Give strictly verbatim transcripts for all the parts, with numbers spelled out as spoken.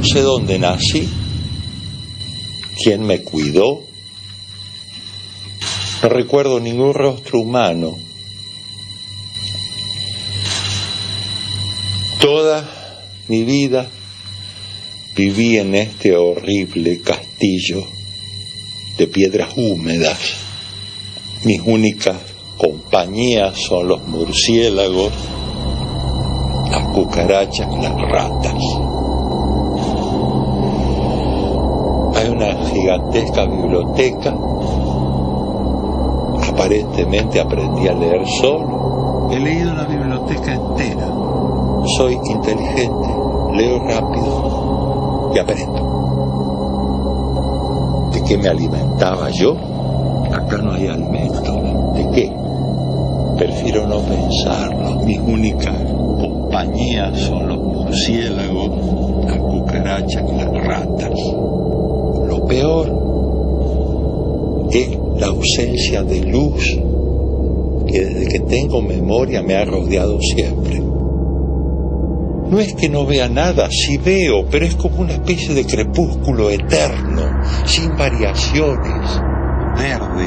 No sé dónde nací, quién me cuidó. No recuerdo ningún rostro humano. Toda mi vida viví en este horrible castillo de piedras húmedas. Mis únicas compañías son los murciélagos, las cucarachas y las ratas. Hay una gigantesca biblioteca. Aparentemente aprendí a leer solo. He leído la biblioteca entera. Soy inteligente, leo rápido y aprendo. ¿De qué me alimentaba yo? Acá no hay alimento. ¿De qué? Prefiero no pensarlo. Mis únicas compañías son los murciélagos, las cucarachas y las ratas. Lo peor es la ausencia de luz que desde que tengo memoria me ha rodeado siempre. No es que no vea nada, sí veo, pero es como una especie de crepúsculo eterno, sin variaciones, verde,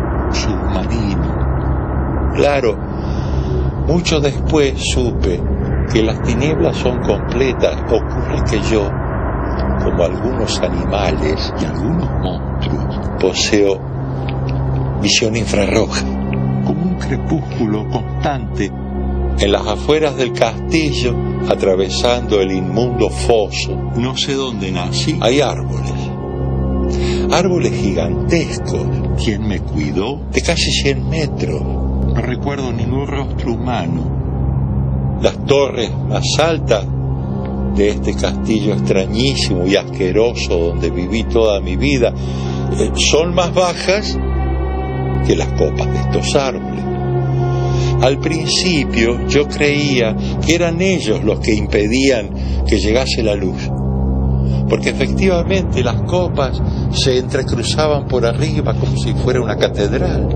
submarino. Claro, mucho después supe que las tinieblas son completas. Ocurre que yo, como algunos animales y algunos monstruos, poseo visión infrarroja, como un crepúsculo constante. En las afueras del castillo, atravesando el inmundo foso, no sé dónde nací, hay árboles. Árboles gigantescos. ¿Quién me cuidó? De casi cien metros. No recuerdo ningún rostro humano. Las torres más altas de este castillo extrañísimo y asqueroso donde viví toda mi vida eh, son más bajas que las copas de estos árboles. Al principio yo creía que eran ellos los que impedían que llegase la luz, porque efectivamente las copas se entrecruzaban por arriba como si fuera una catedral.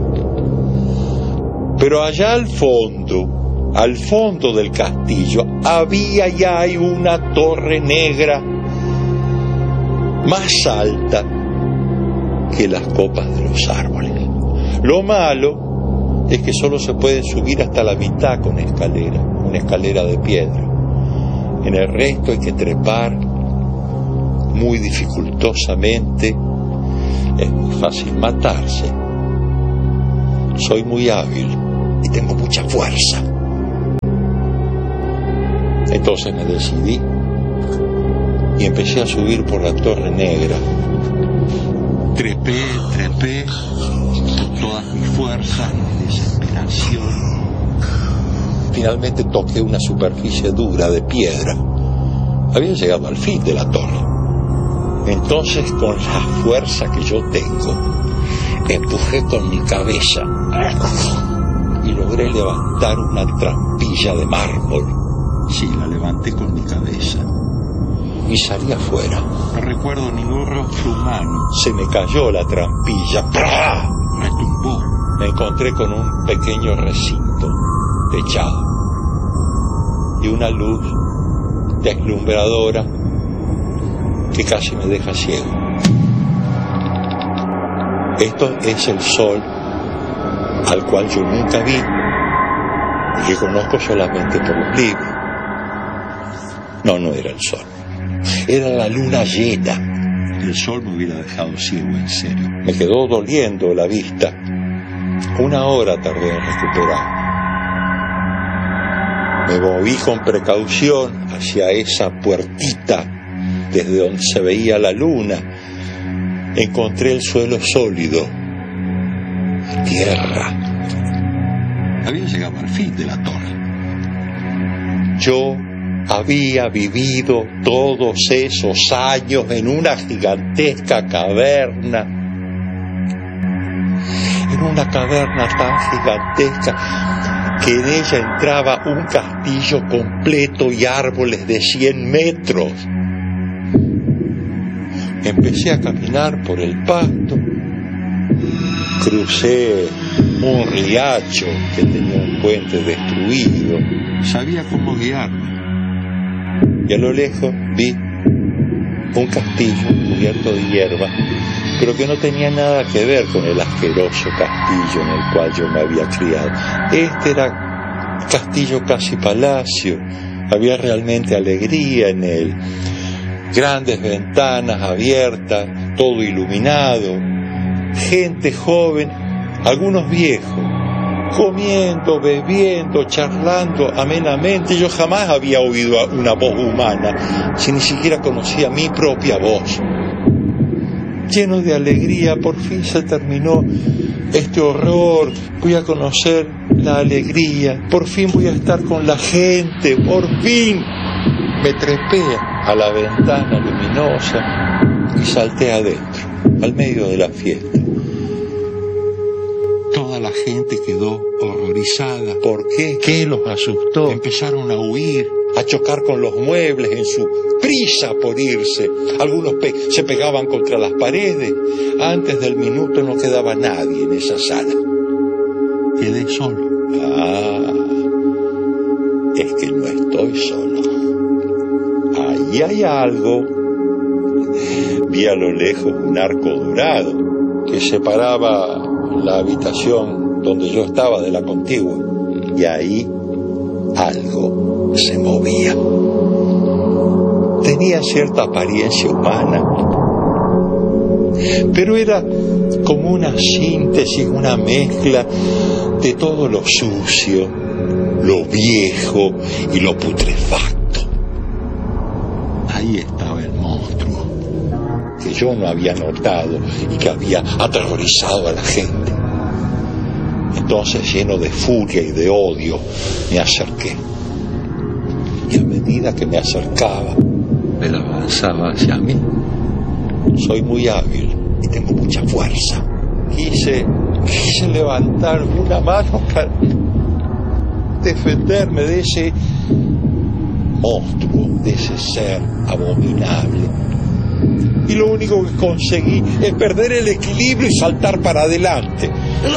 Pero allá al fondo, al fondo del castillo, había y hay una torre negra más alta que las copas de los árboles. Lo malo es que solo se puede subir hasta la mitad con escalera, una escalera de piedra. En el resto hay que trepar muy dificultosamente. Es muy fácil matarse. Soy muy hábil y tengo mucha fuerza. Entonces me decidí y empecé a subir por la torre negra. Trepé, trepé, con todas mis fuerzas, mi desesperación. Finalmente toqué una superficie dura de piedra. Había llegado al fin de la torre. Entonces, con la fuerza que yo tengo, empujé con mi cabeza y logré levantar una trampilla de mármol. Sí, la levanté con mi cabeza y salí afuera. No recuerdo ningún rostro humano. Se me cayó la trampilla. ¡Prá! Retumbó. Me encontré con un pequeño recinto techado y una luz deslumbradora que casi me deja ciego. Esto es el sol al cual yo nunca vi y que conozco solamente por los libros. No, no era el sol. Era la luna llena. El sol me hubiera dejado ciego, en serio. Me quedó doliendo la vista. Una hora tardé en recuperar. Me moví con precaución hacia esa puertita desde donde se veía la luna. Encontré el suelo sólido. Tierra. Había llegado al fin de la torre. Yo había vivido todos esos años en una gigantesca caverna, en una caverna tan gigantesca que en ella entraba un castillo completo y árboles de cien metros. Empecé a caminar por el pasto, crucé un riacho que tenía un puente destruido, sabía cómo guiarme. Y a lo lejos vi un castillo cubierto de hierba, pero que no tenía nada que ver con el asqueroso castillo en el cual yo me había criado. Este era castillo casi palacio, había realmente alegría en él, grandes ventanas abiertas, todo iluminado, gente joven, algunos viejos, comiendo, bebiendo, charlando amenamente. Yo jamás había oído una voz humana, si ni siquiera conocía mi propia voz. Lleno de alegría, por fin se terminó este horror, voy a conocer la alegría, por fin voy a estar con la gente, por fin. Me trepé a la ventana luminosa y salté adentro, al medio de la fiesta. Toda la gente quedó horrorizada. ¿Por qué? ¿Qué los asustó? Empezaron a huir, a chocar con los muebles en su prisa por irse. Algunos pe- se pegaban contra las paredes. Antes del minuto no quedaba nadie en esa sala. Quedé solo. Ah, es que no estoy solo. Ahí hay algo. Vi a lo lejos un arco dorado que separaba la habitación donde yo estaba de la contigua, y ahí algo se movía. Tenía cierta apariencia humana, pero era como una síntesis, una mezcla de todo lo sucio, lo viejo y lo putrefacto. Ahí estaba el monstruo que yo no había notado y que había aterrorizado a la gente. Entonces, lleno de furia y de odio, me acerqué. Y a medida que me acercaba, él avanzaba hacia mí. Soy muy hábil y tengo mucha fuerza. Quise, quise levantar una mano para defenderme de ese monstruo, de ese ser abominable. Y lo único que conseguí es perder el equilibrio y saltar para adelante.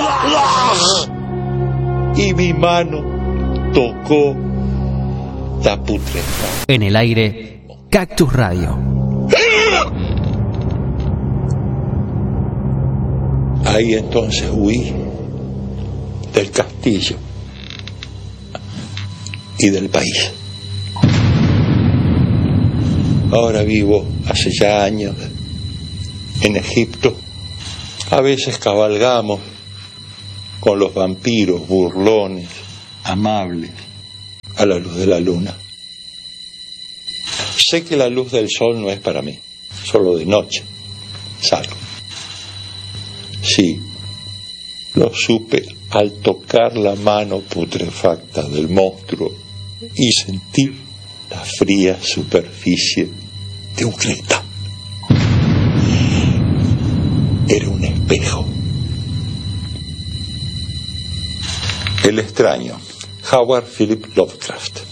Y mi mano tocó la putrefacta. En el aire, Cactus Radio. Ahí entonces huí del castillo y del país. Ahora vivo hace ya años en Egipto. A veces cabalgamos con los vampiros burlones, amables, a la luz de la luna. Sé que la luz del sol no es para mí, solo de noche salgo. Sí, lo supe al tocar la mano putrefacta del monstruo y sentir la fría superficie de un cristal. Era un espejo. El extraño, Howard Philip Lovecraft.